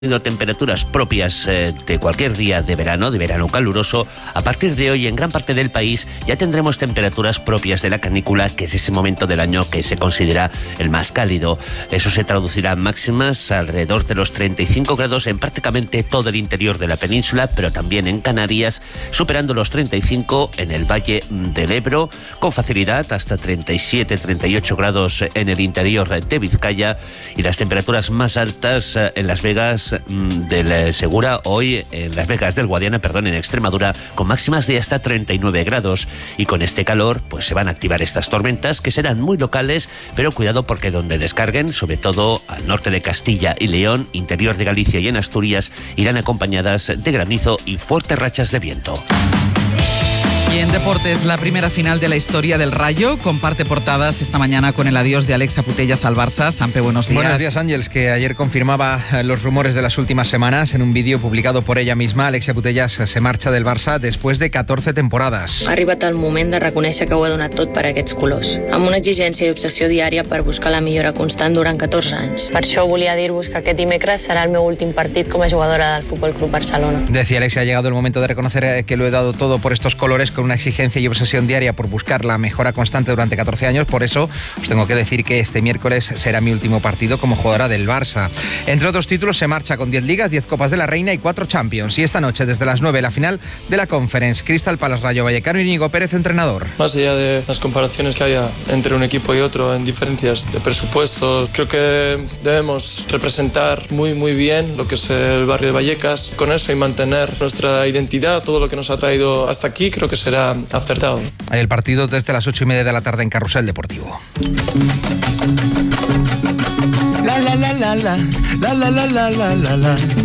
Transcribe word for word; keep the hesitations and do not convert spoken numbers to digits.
temperaturas propias eh, de cualquier día de verano, de verano caluroso. A partir de hoy, en gran parte del país, ya tendremos temperaturas propias de la canícula, que es ese momento del año que se considera el más cálido. Eso se traducirá en máximas alrededor de los treinta y cinco grados en prácticamente todo el interior de la península, pero también en Canarias, superando los treinta y cinco en el Valle del Ebro, con facilidad hasta treinta y siete, treinta y ocho grados en el interior de Vizcaya, y las temperaturas más altas en Las Vegas del Segura, hoy en Las Vegas del Guadiana, perdón, en Extremadura, con máximas de hasta treinta y nueve grados. Y con este calor, pues se van a activar estas tormentas, que serán muy locales, pero cuidado, porque donde descarguen, sobre todo al norte de Castilla y León, interior de Galicia y en Asturias, irán acompañadas de granizo y fuertes rachas de viento. Y en deportes, la primera final de la historia del Rayo comparte portadas esta mañana con el adiós de Alexa Putellas al Barça. Sampe, buenos días. Buenos días, Ángeles, que ayer confirmaba los rumores de las últimas semanas. En un vídeo publicado por ella misma, Alexa Putellas se marcha del Barça después de catorze temporades. Ha arribat el moment de reconèixer que ho ha donat tot per aquests colors, amb una exigència i obsessió diària per buscar la millora constant durant catorze anys. Per això volia dir-vos que aquest dimecres serà el meu últim partit com a jugadora del Fútbol Club Barcelona. Decía Alexa, ha llegado el momento de reconocer que lo he dado todo por estos colores, con una exigencia y obsesión diaria por buscar la mejora constante durante catorce años. Por eso os tengo que decir que este miércoles será mi último partido como jugadora del Barça. Entre otros títulos, se marcha con diez ligas, diez Copas de la Reina y cuatro Champions. Y esta noche, desde las nueve, la final de la Conference. Crystal Palace Rayo Vallecano y Íñigo Pérez, entrenador. Más allá de las comparaciones que haya entre un equipo y otro en diferencias de presupuesto, creo que debemos representar muy muy bien lo que es el barrio de Vallecas. Con eso y mantener nuestra identidad, todo lo que nos ha traído hasta aquí, creo que será acertado. El partido desde las ocho y media de la tarde en Carrusel Deportivo. La la la la la la la la la la la.